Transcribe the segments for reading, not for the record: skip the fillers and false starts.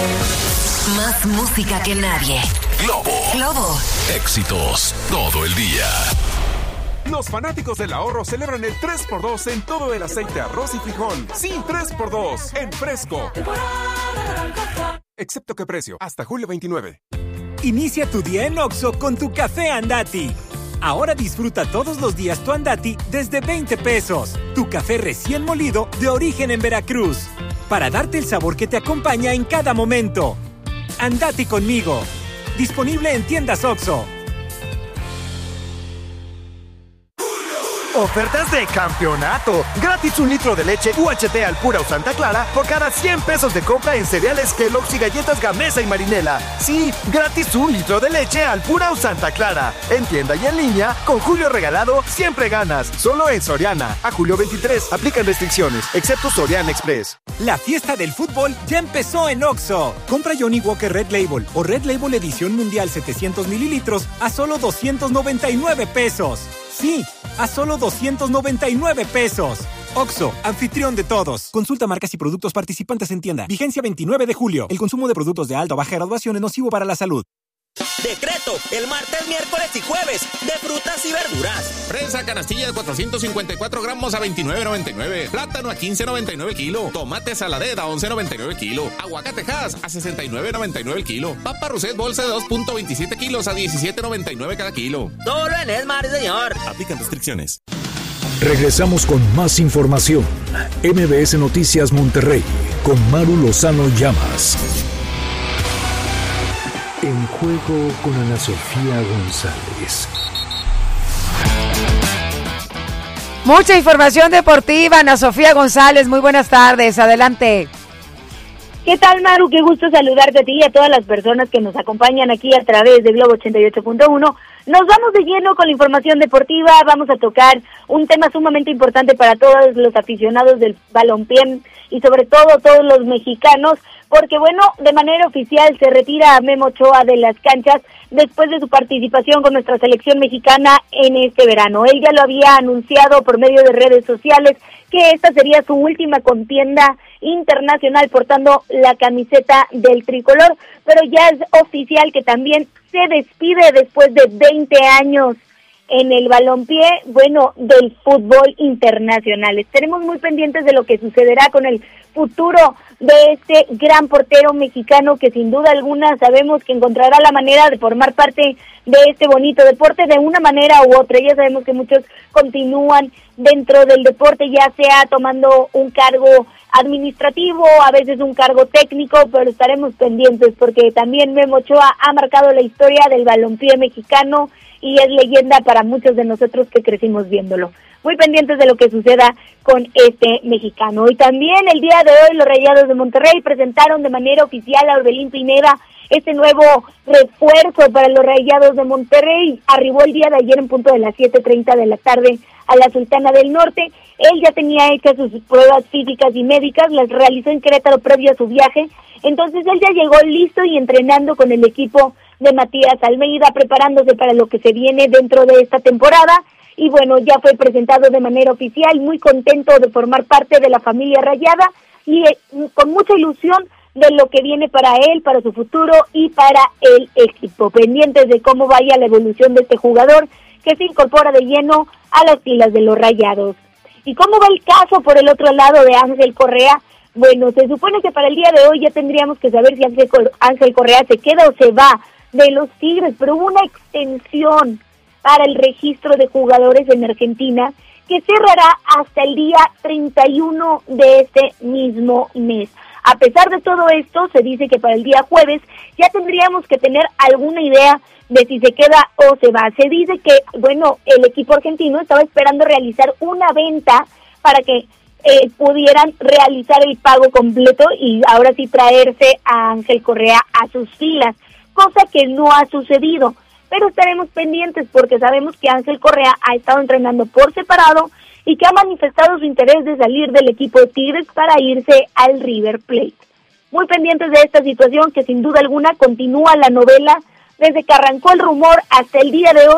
Más música que nadie. Globo. Éxitos todo el día. Los fanáticos del ahorro celebran el 3x2 en todo el aceite, arroz y frijol. Sí, 3x2 en Fresco. Excepto que precio, hasta julio 29. Inicia tu día en Oxxo con tu café Andati. Ahora disfruta todos los días tu Andati desde 20 pesos. Tu café recién molido de origen en Veracruz. Para darte el sabor que te acompaña en cada momento. Andati conmigo. Disponible en tiendas Oxxo. Ofertas de campeonato. Gratis 1 litro de leche UHT Alpura o Santa Clara por cada 100 pesos de compra en cereales Kellogg's y galletas Gamesa y Marinela. Sí, gratis 1 litro de leche Alpura o Santa Clara. En tienda y en línea, con Julio Regalado, siempre ganas. Solo en Soriana. A julio 23. Aplican restricciones, excepto Soriana Express. La fiesta del fútbol ya empezó en Oxxo. Compra Johnny Walker Red Label o Red Label Edición Mundial 700 mililitros a solo 299 pesos. Sí, a solo 299 pesos. Oxxo, anfitrión de todos. Consulta marcas y productos participantes en tienda. Vigencia 29 de julio. El consumo de productos de alta o baja graduación es nocivo para la salud. Decreto, el martes, miércoles y jueves, de frutas y verduras. Prensa canastilla de 454 gramos a $29.99. Plátano a $15.99 el kilo. Tomate saladera a $11.99 el kilo. Aguacate Hass a $69.99 el kilo. Papa Roset bolsa de 2.27 kilos a $17.99 cada kilo. Solo en Esmar, señor. Aplican restricciones. Regresamos con más información. MBS Noticias Monterrey con Maru Lozano Llamas. En juego con Ana Sofía González. Mucha información deportiva, Ana Sofía González. Muy buenas tardes, adelante. ¿Qué tal, Maru? Qué gusto saludarte a ti y a todas las personas que nos acompañan aquí a través de Globo 88.1. Nos vamos de lleno con la información deportiva. Vamos a tocar un tema sumamente importante para todos los aficionados del balompié y sobre todo todos los mexicanos, porque bueno, de manera oficial se retira a Memo Ochoa de las canchas después de su participación con nuestra selección mexicana en este verano. Él ya lo había anunciado por medio de redes sociales que esta sería su última contienda internacional portando la camiseta del tricolor, pero ya es oficial que también se despide después de 20 años en el balompié, bueno, del fútbol internacional. Estaremos muy pendientes de lo que sucederá con el futuro de este gran portero mexicano que sin duda alguna sabemos que encontrará la manera de formar parte de este bonito deporte de una manera u otra. Ya sabemos que muchos continúan dentro del deporte, ya sea tomando un cargo administrativo, a veces un cargo técnico, pero estaremos pendientes porque también Memo Ochoa ha marcado la historia del balompié mexicano y es leyenda para muchos de nosotros que crecimos viéndolo. Muy pendientes de lo que suceda con este mexicano. Y también el día de hoy los Rayados de Monterrey presentaron de manera oficial a Orbelín Pineda, este nuevo refuerzo para los Rayados de Monterrey. Arribó el día de ayer en punto de las 7:30 de la tarde a la Sultana del Norte. Él ya tenía hechas sus pruebas físicas y médicas, las realizó en Querétaro previo a su viaje. Entonces él ya llegó listo y entrenando con el equipo de Matías Almeida, preparándose para lo que se viene dentro de esta temporada. Y bueno, ya fue presentado de manera oficial, muy contento de formar parte de la familia rayada y con mucha ilusión de lo que viene para él, para su futuro y para el equipo. Pendientes de cómo vaya la evolución de este jugador que se incorpora de lleno a las filas de los Rayados. ¿Y cómo va el caso por el otro lado de Ángel Correa? Bueno, se supone que para el día de hoy ya tendríamos que saber si Ángel Correa se queda o se va de los Tigres, pero hubo una extensión para el registro de jugadores en Argentina que cerrará hasta el día 31 de este mismo mes. A pesar de todo esto, se dice que para el día jueves ya tendríamos que tener alguna idea de si se queda o se va. Se dice que, bueno, el equipo argentino estaba esperando realizar una venta para que pudieran realizar el pago completo y ahora sí traerse a Ángel Correa a sus filas, cosa que no ha sucedido. Pero estaremos pendientes porque sabemos que Ángel Correa ha estado entrenando por separado y que ha manifestado su interés de salir del equipo de Tigres para irse al River Plate. Muy pendientes de esta situación que sin duda alguna continúa la novela desde que arrancó el rumor hasta el día de hoy.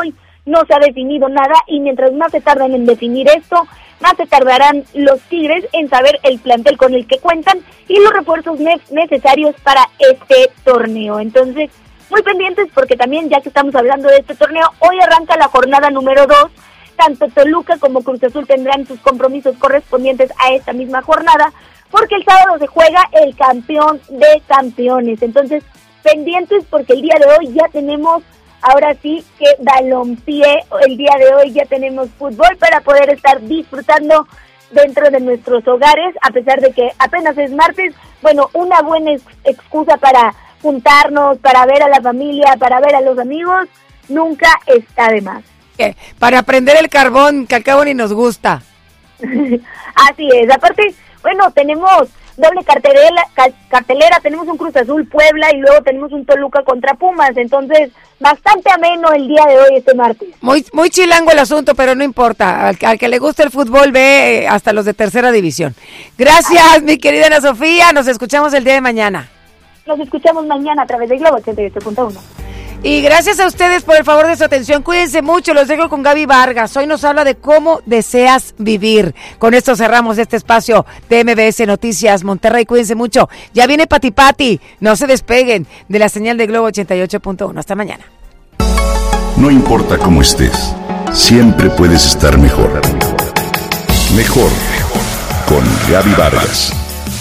no se ha definido nada y mientras más se tardan en definir esto, más se tardarán los Tigres en saber el plantel con el que cuentan y los refuerzos necesarios para este torneo. Entonces, muy pendientes porque también, ya que estamos hablando de este torneo, hoy arranca la jornada número 2. Tanto Toluca como Cruz Azul tendrán sus compromisos correspondientes a esta misma jornada, porque el sábado se juega el campeón de campeones. Entonces, pendientes porque el día de hoy ya tenemos, ahora sí que balompié, el día de hoy ya tenemos fútbol para poder estar disfrutando dentro de nuestros hogares, a pesar de que apenas es martes. Bueno, una buena excusa para juntarnos, para ver a la familia, para ver a los amigos, nunca está de más. Para prender el carbón, que al cabo ni nos gusta. Así es, aparte, bueno, tenemos doble cartelera, tenemos un Cruz Azul Puebla y luego tenemos un Toluca contra Pumas, entonces bastante ameno el día de hoy, este martes. Muy chilango el asunto, pero no importa, al que le gusta el fútbol ve hasta los de tercera división. Gracias, mi querida Ana Sofía, nos escuchamos el día de mañana. Nos escuchamos mañana a través de Globo 88.1. Y gracias a ustedes por el favor de su atención. Cuídense mucho, los dejo con Gaby Vargas. Hoy nos habla de cómo deseas vivir. Con esto cerramos este espacio de MBS Noticias Monterrey. Cuídense mucho. Ya viene Pati Pati. No se despeguen de la señal de Globo 88.1. Hasta mañana. No importa cómo estés, siempre puedes estar mejor. Mejor con Gaby Vargas.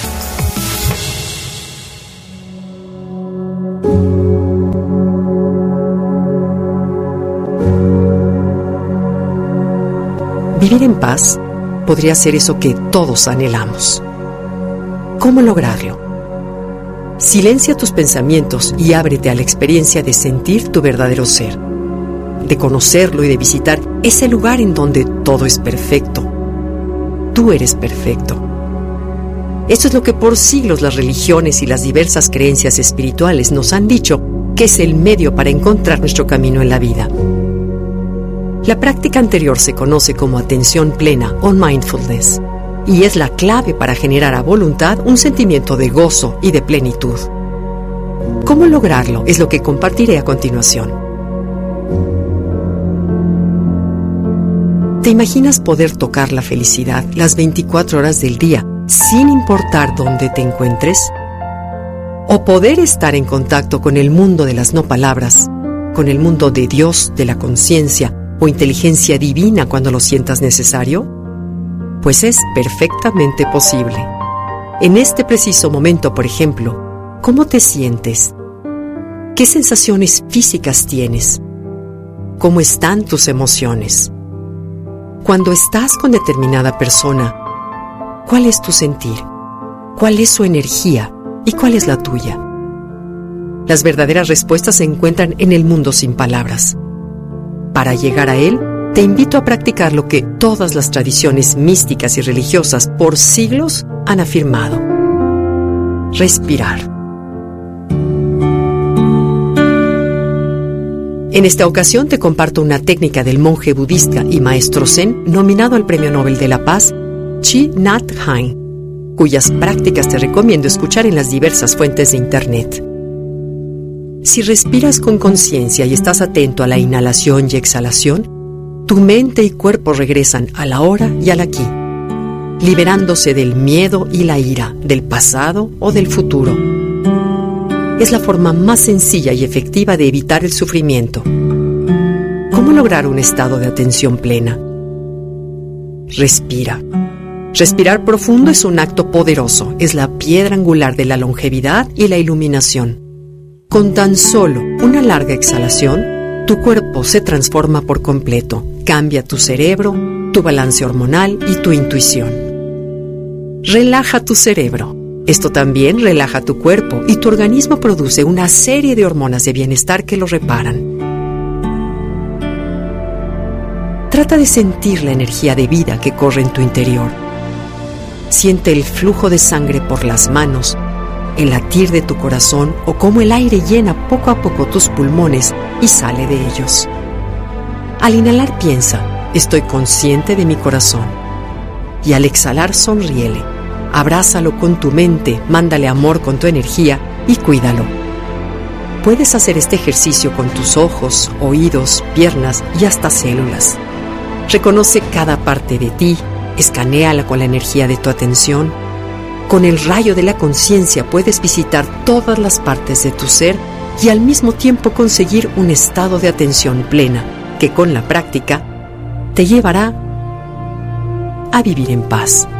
Vivir en paz podría ser eso que todos anhelamos. ¿Cómo lograrlo? Silencia tus pensamientos y ábrete a la experiencia de sentir tu verdadero ser, de conocerlo y de visitar ese lugar en donde todo es perfecto. Tú eres perfecto. Eso es lo que por siglos las religiones y las diversas creencias espirituales nos han dicho que es el medio para encontrar nuestro camino en la vida. La práctica anterior se conoce como atención plena o mindfulness y es la clave para generar a voluntad un sentimiento de gozo y de plenitud. ¿Cómo lograrlo? Es lo que compartiré a continuación. ¿Te imaginas poder tocar la felicidad las 24 horas del día sin importar dónde te encuentres? ¿O poder estar en contacto con el mundo de las no palabras, con el mundo de Dios, de la conciencia, o inteligencia divina cuando lo sientas necesario? Pues es perfectamente posible. En este preciso momento, por ejemplo, ¿cómo te sientes? ¿Qué sensaciones físicas tienes? ¿Cómo están tus emociones? Cuando estás con determinada persona, ¿cuál es tu sentir? ¿Cuál es su energía? ¿Y cuál es la tuya? Las verdaderas respuestas se encuentran en el mundo sin palabras. Para llegar a él, te invito a practicar lo que todas las tradiciones místicas y religiosas por siglos han afirmado: respirar. En esta ocasión te comparto una técnica del monje budista y maestro zen nominado al Premio Nobel de la Paz, Thich Nhat Hanh, cuyas prácticas te recomiendo escuchar en las diversas fuentes de internet. Si respiras con conciencia y estás atento a la inhalación y exhalación, tu mente y cuerpo regresan a la hora y al aquí, liberándose del miedo y la ira, del pasado o del futuro. Es la forma más sencilla y efectiva de evitar el sufrimiento. ¿Cómo lograr un estado de atención plena? Respira. Respirar profundo es un acto poderoso, es la piedra angular de la longevidad y la iluminación. Con tan solo una larga exhalación, tu cuerpo se transforma por completo, cambia tu cerebro, tu balance hormonal y tu intuición. Relaja tu cerebro. Esto también relaja tu cuerpo y tu organismo produce una serie de hormonas de bienestar que lo reparan. Trata de sentir la energía de vida que corre en tu interior. Siente el flujo de sangre por las manos, el latir de tu corazón o cómo el aire llena poco a poco tus pulmones y sale de ellos. Al inhalar piensa: estoy consciente de mi corazón. Y al exhalar sonríele, abrázalo con tu mente, mándale amor con tu energía y cuídalo. Puedes hacer este ejercicio con tus ojos, oídos, piernas y hasta células. Reconoce cada parte de ti, escanéala con la energía de tu atención. Con el rayo de la conciencia puedes visitar todas las partes de tu ser y al mismo tiempo conseguir un estado de atención plena que con la práctica te llevará a vivir en paz.